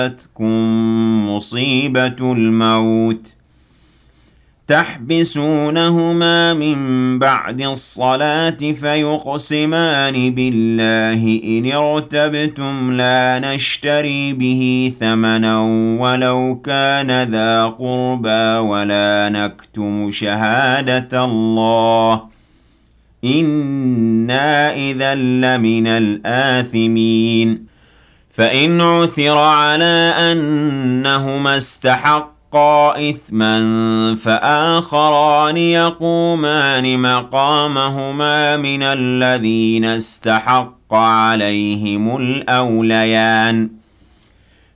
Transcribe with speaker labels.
Speaker 1: مصيبة الموت تحبسونهما من بعد الصلاة فيقسمان بالله إن ارتبتم لا نشتري به ثمنا ولو كان ذا قربى ولا نكتم شهادة الله إنا إذا لمن الآثمين فإن عثر على أنهما استحقا إثما فآخران يقومان مقامهما من الذين استحق عليهم الأوليان